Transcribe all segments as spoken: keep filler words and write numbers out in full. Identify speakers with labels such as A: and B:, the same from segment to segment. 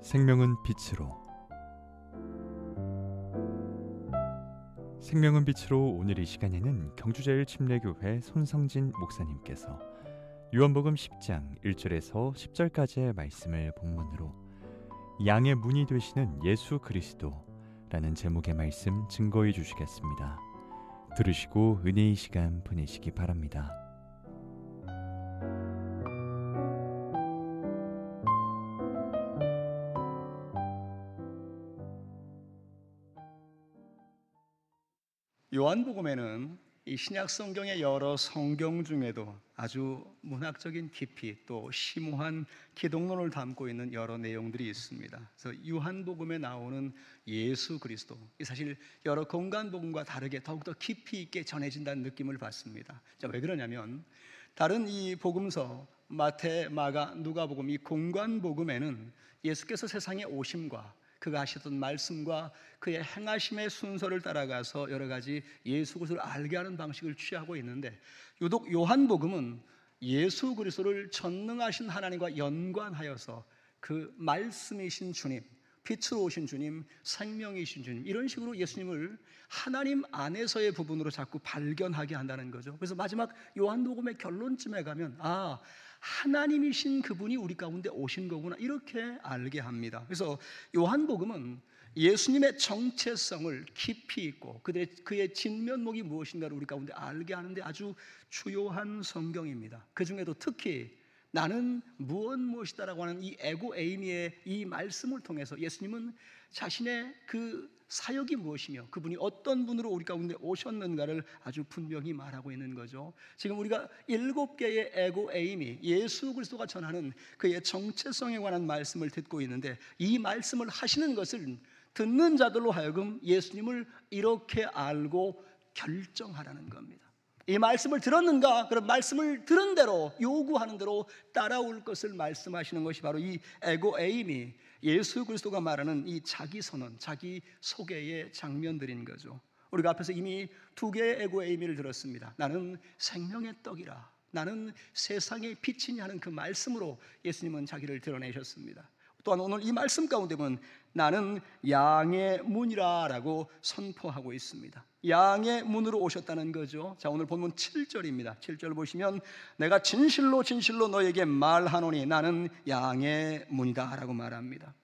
A: 생명은 빛으로 생명은 빛으로 오늘 이 시간에는 경주제일침례교회 손성진 목사님께서 요한복음 십 장 일 절에서 십 절까지의 말씀을 본문으로 양의 문이 되시는 예수 그리스도라는 제목의 말씀 증거해 주시겠습니다. 들으시고 은혜의 시간 보내시기 바랍니다.
B: 요한복음에는 이 신약 성경의 여러 성경 중에도 아주 문학적인 깊이 또 심오한 기독론을 담고 있는 여러 내용들이 있습니다. 그래서 요한복음에 나오는 예수 그리스도, 사실 여러 공간복음과 다르게 더욱더 깊이 있게 전해진다는 느낌을 받습니다. 자, 왜 그러냐면 다른 이 복음서 마태, 마가, 누가복음 이 공간복음에는 예수께서 세상에 오심과 그가 하셨던 말씀과 그의 행하심의 순서를 따라가서 여러 가지 예수 그리스도를 알게 하는 방식을 취하고 있는데, 유독 요한복음은 예수 그리스도를 전능하신 하나님과 연관하여서 그 말씀이신 주님, 빛으로 오신 주님, 생명이신 주님, 이런 식으로 예수님을 하나님 안에서의 부분으로 자꾸 발견하게 한다는 거죠. 그래서 마지막 요한복음의 결론쯤에 가면 아, 하나님이신 그분이 우리 가운데 오신 거구나, 이렇게 알게 합니다. 그래서 요한복음은 예수님의 정체성을 깊이 있고 그들의, 그의 진면목이 무엇인가를 우리 가운데 알게 하는데 아주 주요한 성경입니다. 그 중에도 특히 나는 무엇 무엇이다라고 하는 이 에고 에이미의 이 말씀을 통해서 예수님은 자신의 그 사역이 무엇이며 그분이 어떤 분으로 우리 가운데 오셨는가를 아주 분명히 말하고 있는 거죠. 지금 우리가 일곱 개의 에고 에이미, 예수 그리스도가 전하는 그의 정체성에 관한 말씀을 듣고 있는데, 이 말씀을 하시는 것을 듣는 자들로 하여금 예수님을 이렇게 알고 결정하라는 겁니다. 이 말씀을 들었는가? 그럼 말씀을 들은 대로, 요구하는 대로 따라올 것을 말씀하시는 것이 바로 이 에고 에이미, 예수 그리스도가 말하는 이 자기 선언, 자기 소개의 장면들인 거죠. 우리가 앞에서 이미 두 개의 에고 에이미를 들었습니다. 나는 생명의 떡이라, 나는 세상의 빛이니 하는 그 말씀으로 예수님은 자기를 드러내셨습니다. 또한 오늘 이 말씀 가운데 보면 나는 양의 문이라 라고 선포하고 있습니다. 양의 문으로 오셨다는 거죠. 자, 오늘 본문 칠 절입니다. 칠 절 보시면 내가 진실로 진실로 너에게 말하노니 나는 양의 문이다 라고 말합니다.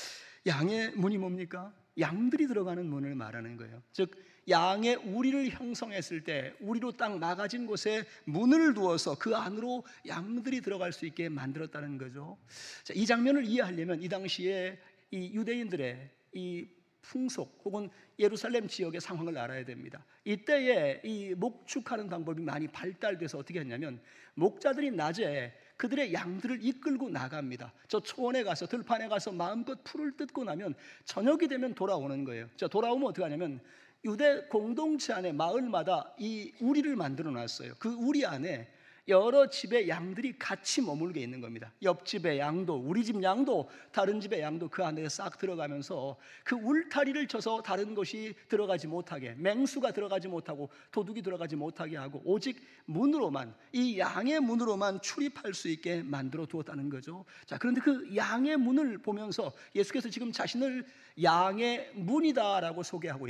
B: 양의 문이 뭡니까? 양들이 들어가는 문을 말하는 거예요. 즉 양의 우리를 형성했을 때 우리로 딱 막아진 곳에 문을 두어서 그 안으로 양들이 들어갈 수 있게 만들었다는 거죠. 자, 이 장면을 이해하려면 이 당시에 이 유대인들의 이 풍속 혹은 예루살렘 지역의 상황을 알아야 됩니다. 이때에 이 목축하는 방법이 많이 발달돼서 어떻게 했냐면 목자들이 낮에 그들의 양들을 이끌고 나갑니다. 저 초원에 가서 들판에 가서 마음껏 풀을 뜯고 나면 저녁이 되면 돌아오는 거예요. 자, 돌아오면 어떻게 하냐면 유대 공동체 안에 마을마다 이 우리를 만들어 놨어요. 그 우리 안에 여러 집의 양들이 같이 머물게 있는 겁니다. 옆집의 양도, 우리 집 양도, 다른 집의 양도 그 안에 싹 들어가면서 그 울타리를 쳐서 다른 것이 들어가지 못하게, 맹수가 들어가지 못하고 도둑이 들어가지 못하게 하고 오직 문으로만, 이 양의 문으로만 출입할 수 있게 만들어 두었다는 거죠. 자, 그런데 그 양의 문을 보면서 예수께서 지금 자신을 양의 문이다라고 소개하고